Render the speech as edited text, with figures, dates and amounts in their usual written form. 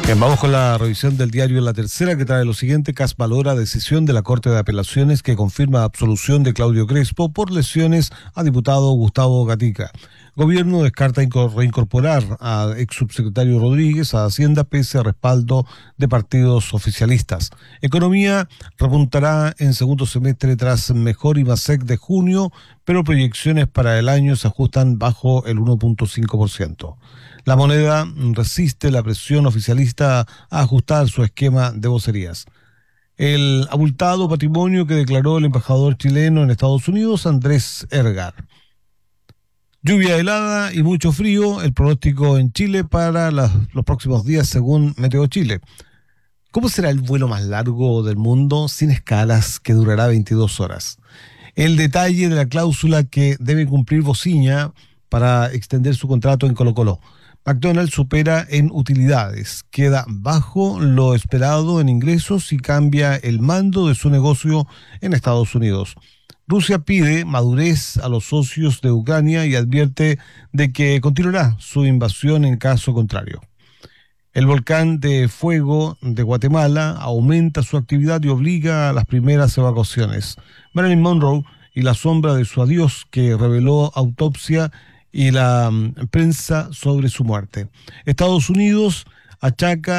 Bien, vamos con la revisión del diario La Tercera, que trae lo siguiente. CAS valora decisión de la Corte de Apelaciones que confirma absolución de Claudio Crespo por lesiones a diputado Gustavo Gatica. Gobierno descarta reincorporar a ex subsecretario Rodríguez a Hacienda pese a respaldo de partidos oficialistas. Economía repuntará en segundo semestre tras mejor IMASEC de junio, pero proyecciones para el año se ajustan bajo el 1.5%. La moneda resiste la presión oficialista a ajustar su esquema de vocerías. El abultado patrimonio que declaró el embajador chileno en Estados Unidos, Andrés Ergar. Lluvia helada y mucho frío, el pronóstico en Chile para los próximos días según Meteo Chile. ¿Cómo será el vuelo más largo del mundo sin escalas que durará 22 horas? El detalle de la cláusula que debe cumplir Bociña para extender su contrato en Colo-Colo. McDonald's supera en utilidades, queda bajo lo esperado en ingresos y cambia el mando de su negocio en Estados Unidos. Rusia pide madurez a los socios de Ucrania y advierte de que continuará su invasión en caso contrario. El volcán de fuego de Guatemala aumenta su actividad y obliga a las primeras evacuaciones. Marilyn Monroe y la sombra de su adiós, que reveló autopsia y la prensa sobre su muerte. Estados Unidos achaca